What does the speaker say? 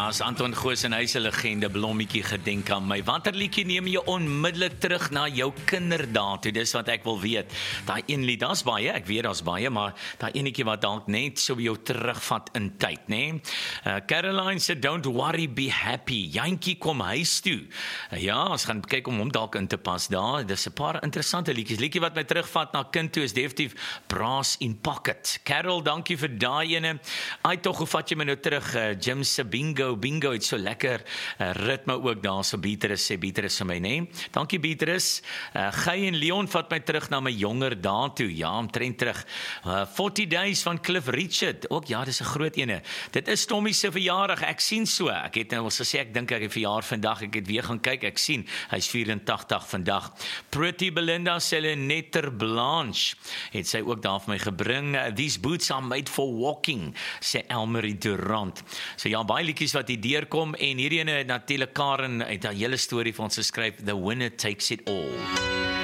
Ja, as Anton Goosenhuis se legende blommetjie gedink aan my. Watter liedjie neem jy onmiddellik terug na jou kinderdae toe? Dis wat ek wil weet. Daai een lied, daar's baie, ek weet daar's baie, maar daai enetjie wat dalk net so jou terugvat in tyd, né? Caroline sê don't worry, be happy. Jantjie kom huis toe. Ja, ons gaan kyk om hom dalk in te pas daar. Dis 'n paar interessante liedjies. Liedjie wat my terugvat na kind toe is definitief Brass in Pocket. Carol, dankie vir daai ene. Ai tog, hoe vat jy my nou terug? Jim se bingo, het so lekker ritme ook daar, so Beatrice sê Beatrice vir my, né? Dankie Beatrice. Gey en Leon vat my terug na my jonger dae toe. Ja, omtrent terug. 40 Days van Cliff Richard. Ook ja, dis 'n groot ene. Dit is Tommy se verjaardag. Ek sien so. Ek het nou al gesê ek dink ek het verjaar vandag. Ek het weer gaan kyk. Ek sien hy's 84 vandag. Pretty Belinda Selenetter Blanche het sy ook daar vir my gebring. These boots are made for walking, sê Elmarie Durant. So ja, baie liedjies wat hier deurkom en hierdie ene natuurlik Karen het 'n hele storie vir ons geskryf. The winner takes it all.